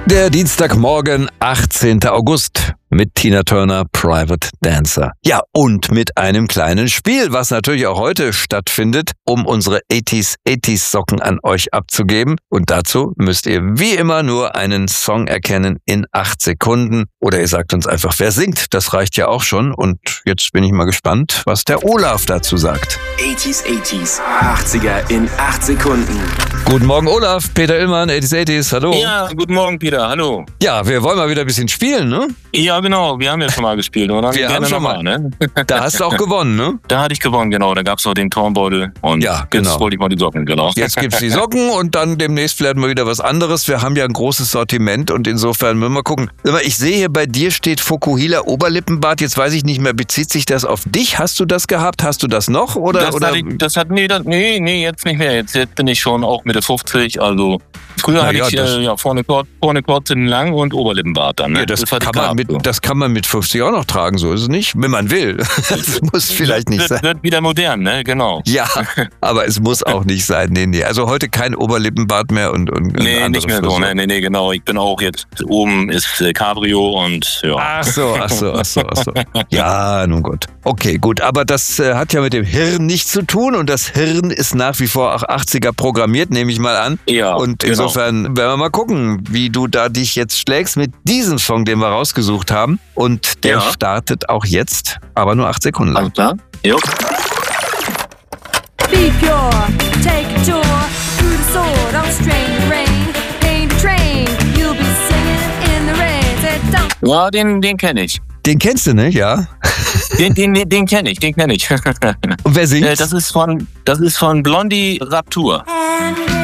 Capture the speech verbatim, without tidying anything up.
Der Dienstagmorgen, achtzehnter August, mit Tina Turner, Private Dancer. Ja, und mit einem kleinen Spiel, was natürlich auch heute stattfindet, um unsere achtziger achtziger Socken an euch abzugeben. Und dazu müsst ihr wie immer nur einen Song erkennen in acht Sekunden. Oder ihr sagt uns einfach, wer singt. Das reicht ja auch schon. Und jetzt bin ich mal gespannt, was der Olaf dazu sagt. achtziger achtziger, achtziger in acht Sekunden. Guten Morgen, Olaf. Peter Illmann, achtziger achtziger, hallo. Ja, guten Morgen, Peter, hallo. Ja, wir wollen mal wieder ein bisschen spielen, ne? Ja, genau, wir haben ja schon mal gespielt, oder? Wir Gerne haben schon mal, ne? Da hast du auch gewonnen, ne? Da hatte ich gewonnen, genau. Da gab es auch den Turmbeutel und Ja, genau. jetzt wollte ich mal die Socken, genau. Jetzt gibt's die Socken und dann demnächst vielleicht mal wieder was anderes. Wir haben ja ein großes Sortiment und insofern müssen wir mal gucken. Ich sehe hier, bei dir steht Fokuhila Oberlippenbart. Jetzt weiß ich nicht mehr, bezieht sich das auf dich? Hast du das gehabt? Hast du das noch? Oder, das, oder? Hat ich, das hat, nee, das, nee, nee, jetzt nicht mehr. Jetzt, jetzt bin ich schon auch Mitte fünfzig, also früher Na hatte ja, ich das- äh, ja, vorne, kurz, vorne kurz, hinten lang und Oberlippenbart dann. Ne? Ja, das, hatte kann ich man gehabt, mit, so. das kann man mit fünfzig auch noch tragen, so ist es nicht? Wenn man will. Das muss vielleicht nicht wird, sein. wird wieder modern, ne? Genau. Ja, aber es muss auch nicht sein. Nee, nee. Also heute kein Oberlippenbart mehr und, und Nee, eine andere nicht mehr so, Frisur. ne? Nee, nee, genau. Ich bin auch jetzt, oben ist äh, Cabrio und ja. Ach so, ach so, ach so, ach so. Ja, nun gut. Okay, gut. Aber das äh, hat ja mit dem Hirn nichts zu tun und das Hirn ist nach wie vor auch achtziger programmiert, nehme ich mal an. Ja, Und genau. insofern werden wir mal gucken, wie du da dich jetzt schlägst mit diesem Song, den wir rausgesucht haben. Und der Ja. startet auch jetzt, aber nur acht Sekunden lang. Alles klar? Jo. Be pure, take a tour through the sword, don't strain the rain. Paint a train, you'll be singing in the rain. Said, don't Ja, den, den kenne ich. Den kennst du, ne? Ja. Den, den, den kenne ich, den kenne ich. Und wer singt? Äh, das ist von, das ist von Blondie Raptur. and